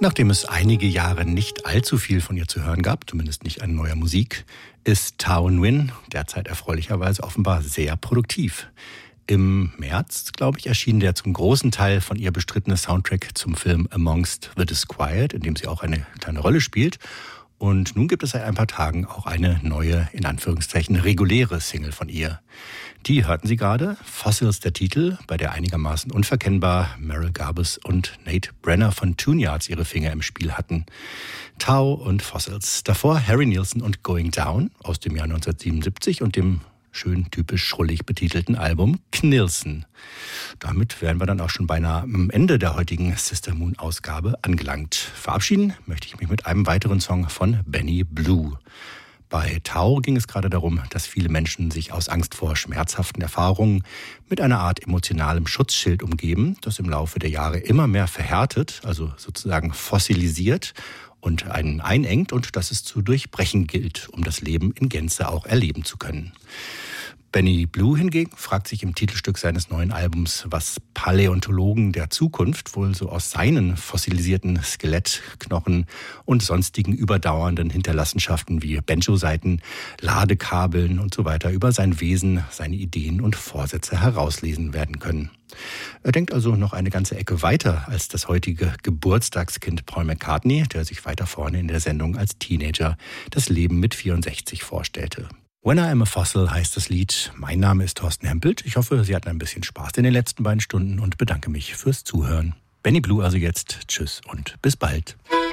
Nachdem es einige Jahre nicht allzu viel von ihr zu hören gab, zumindest nicht an neuer Musik, ist Thao Nguyen derzeit erfreulicherweise offenbar sehr produktiv. Im März, glaube ich, erschien der zum großen Teil von ihr bestrittene Soundtrack zum Film Amongst the Disquiet, in dem sie auch eine kleine Rolle spielt. Und nun gibt es seit ein paar Tagen auch eine neue, in Anführungszeichen, reguläre Single von ihr. Die hörten Sie gerade, Fossils der Titel, bei der einigermaßen unverkennbar Merrill Garbus und Nate Brenner von Tune Yards ihre Finger im Spiel hatten. Thao und Fossils. Davor Harry Nilsson und Going Down aus dem Jahr 1977 und dem schön typisch schrullig betitelten Album Knilson. Damit wären wir dann auch schon beinahe am Ende der heutigen Sister Moon Ausgabe angelangt. Verabschieden möchte ich mich mit einem weiteren Song von Benny Blue. Bei Thao ging es gerade darum, dass viele Menschen sich aus Angst vor schmerzhaften Erfahrungen mit einer Art emotionalem Schutzschild umgeben, das im Laufe der Jahre immer mehr verhärtet, also sozusagen fossilisiert und einen einengt und das es zu durchbrechen gilt, um das Leben in Gänze auch erleben zu können. Benny Blue hingegen fragt sich im Titelstück seines neuen Albums, was Paläontologen der Zukunft wohl so aus seinen fossilisierten Skelettknochen und sonstigen überdauernden Hinterlassenschaften wie Banjo-Saiten, Ladekabeln und so weiter über sein Wesen, seine Ideen und Vorsätze herauslesen werden können. Er denkt also noch eine ganze Ecke weiter als das heutige Geburtstagskind Paul McCartney, der sich weiter vorne in der Sendung als Teenager das Leben mit 64 vorstellte. When I Am a Fossil heißt das Lied. Mein Name ist Thorsten Hempelt. Ich hoffe, Sie hatten ein bisschen Spaß in den letzten beiden Stunden und bedanke mich fürs Zuhören. Benny Blue also jetzt. Tschüss und bis bald.